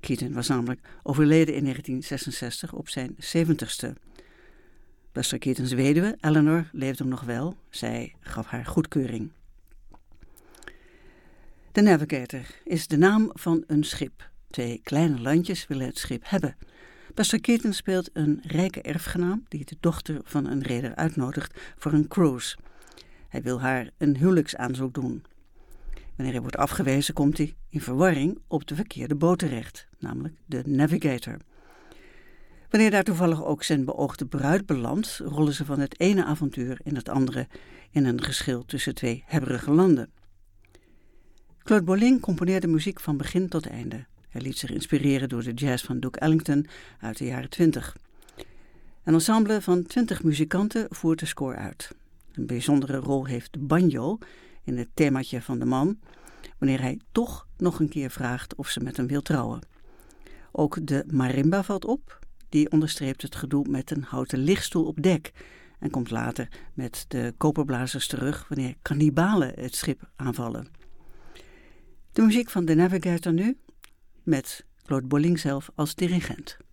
Keaton was namelijk overleden in 1966 op zijn 70ste. Buster Keatons weduwe, Eleanor, leefde nog wel. Zij gaf haar goedkeuring. De Navigator is de naam van een schip. 2 kleine landjes willen het schip hebben. Buster Keaton speelt een rijke erfgenaam die de dochter van een reder uitnodigt voor een cruise. Hij wil haar een huwelijksaanzoek doen. Wanneer hij wordt afgewezen, komt hij in verwarring op de verkeerde boot terecht, namelijk de Navigator. Wanneer daar toevallig ook zijn beoogde bruid belandt, rollen ze van het ene avontuur in het andere in een geschil tussen 2 hebberige landen. Claude Bolling componeerde muziek van begin tot einde. Hij liet zich inspireren door de jazz van Duke Ellington uit de jaren 20. Een ensemble van 20 muzikanten voert de score uit. Een bijzondere rol heeft de banjo in het themaatje van de man, wanneer hij toch nog een keer vraagt of ze met hem wil trouwen. Ook de marimba valt op, die onderstreept het gedoe met een houten lichtstoel op dek en komt later met de koperblazers terug wanneer kannibalen het schip aanvallen. De muziek van The Navigator nu, met Claude Bolling zelf als dirigent.